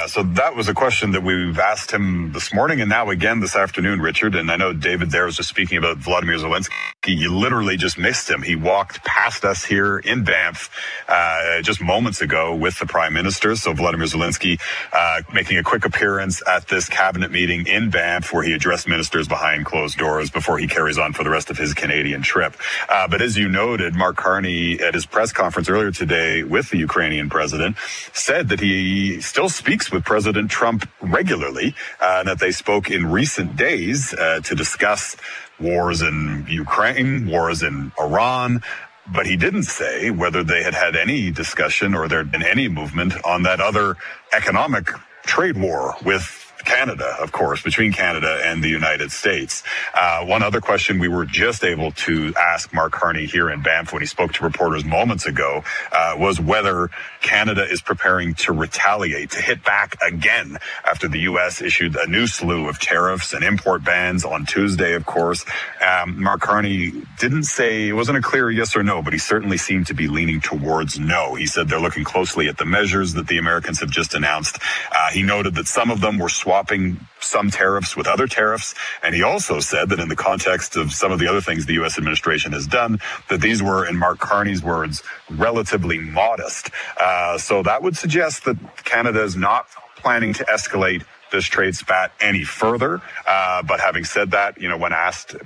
So that was a question that we've asked him this morning and now again this afternoon, Richard. And I know David there was just speaking about Vladimir Zelensky. You literally just missed him. He walked past us here in Banff just moments ago with the Prime Minister. So Vladimir Zelensky making a quick appearance at this cabinet meeting in Banff where he addressed ministers behind closed doors before he carries on for the rest of his Canadian trip. But as you noted, Mark Carney at his press conference earlier today with the Ukrainian president said that he still speaks with President Trump regularly, that they spoke in recent days to discuss wars in Ukraine, wars in Iran, but he didn't say whether they had had any discussion or there had been any movement on that other economic trade war with Canada, of course, between Canada and the United States. One other question we were just able to ask Mark Carney here in Banff when he spoke to reporters moments ago was whether Canada is preparing to retaliate, to hit back again after the U.S. issued a new slew of tariffs and import bans on Tuesday, of course. Mark Carney didn't say, it wasn't a clear yes or no, but he certainly seemed to be leaning towards no. He said they're looking closely at the measures that the Americans have just announced. He noted that some of them were swapping some tariffs with other tariffs. And he also said that in the context of some of the other things the U.S. administration has done, that these were, in Mark Carney's words, relatively modest. So that would suggest that Canada is not planning to escalate this trade spat any further. But having said that, when asked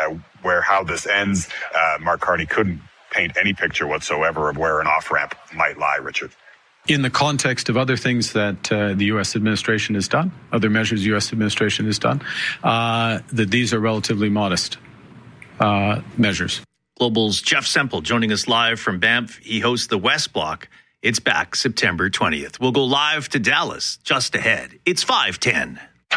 how this ends, Mark Carney couldn't paint any picture whatsoever of where an off-ramp might lie, Richard. In the context of other things that the U.S. administration has done, other measures the U.S. administration has done, that these are relatively modest measures. Global's Jeff Semple joining us live from Banff. He hosts the West Block. It's back September 20th. We'll go live to Dallas just ahead. It's 5:10.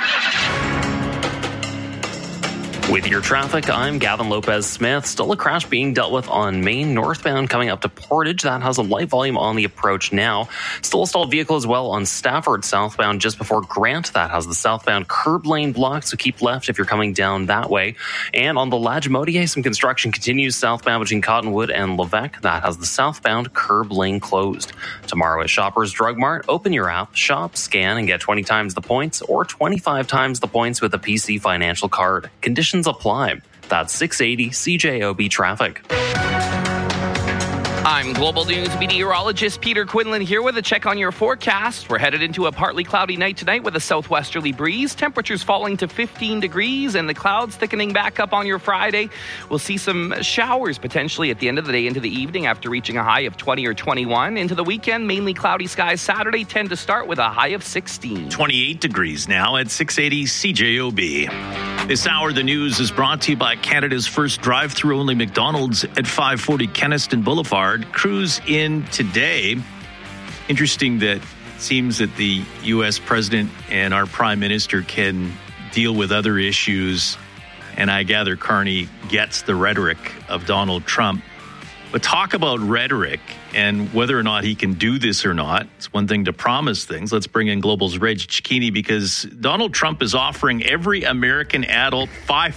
With your traffic, I'm Gavin Lopez-Smith. Still a crash being dealt with on Main northbound coming up to Portage. That has a light volume on the approach now. Still a stalled vehicle as well on Stafford southbound just before Grant. That has the southbound curb lane blocked, so keep left if you're coming down that way. And on the Lagimodier, some construction continues southbound between Cottonwood and Levesque. That has the southbound curb lane closed. Tomorrow at Shoppers Drug Mart, open your app, shop, scan, and get 20 times the points or 25 times the points with a PC Financial card. Conditions apply. That's 680 CJOB traffic. I'm Global News meteorologist Peter Quinlan here with a check on your forecast. We're headed into a partly cloudy night tonight with a southwesterly breeze. Temperatures falling to 15 degrees and the clouds thickening back up on your Friday. We'll see some showers potentially at the end of the day into the evening after reaching a high of 20 or 21. Into the weekend, mainly cloudy skies Saturday tend to start with a high of 16. 28 degrees now at 680 CJOB. This hour, the news is brought to you by Canada's first drive-through only McDonald's at 540 Kenaston Boulevard. Cruise in today. Interesting that it seems that the U.S. president and our prime minister can deal with other issues, and I gather Carney gets the rhetoric of Donald Trump. But talk about rhetoric and whether or not he can do this or not. It's one thing to promise things. Let's bring in Global's Reg Cicchini, because Donald Trump is offering every American adult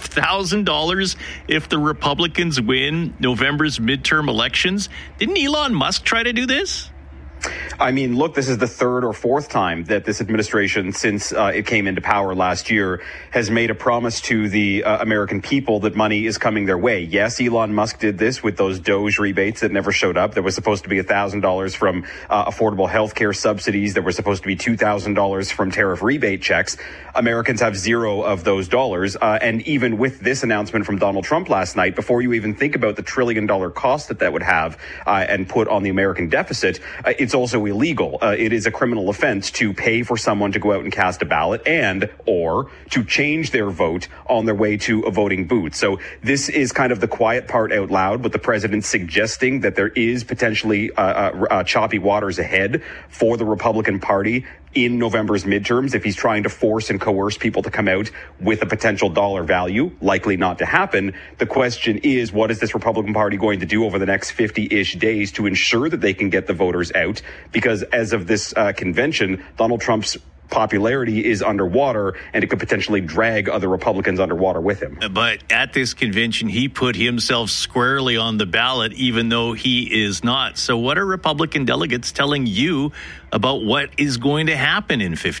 $5,000 if the Republicans win November's midterm elections. Didn't Elon Musk try to do this? I mean, look, this is the third or fourth time that this administration, since it came into power last year, has made a promise to the American people that money is coming their way. Yes, Elon Musk did this with those DOGE rebates that never showed up. There was supposed to be $1,000 from affordable health care subsidies. There was supposed to be $2,000 from tariff rebate checks. Americans have zero of those dollars. And even with this announcement from Donald Trump last night, before you even think about the $1 trillion cost that would have and put on the American deficit, it's also illegal. It is a criminal offense to pay for someone to go out and cast a ballot and or to change their vote on their way to a voting booth. So this is kind of the quiet part out loud, but the president suggesting that there is potentially choppy waters ahead for the Republican Party in November's midterms if he's trying to force and coerce people to come out with a potential dollar value. Likely not to happen. The question is, what is this Republican Party going to do over the next 50-ish days to ensure that they can get the voters out? Because as of this convention, Donald Trump's popularity is underwater, and it could potentially drag other Republicans underwater with him. But at this convention, he put himself squarely on the ballot, even though he is not. So what are Republican delegates telling you about what is going to happen in 50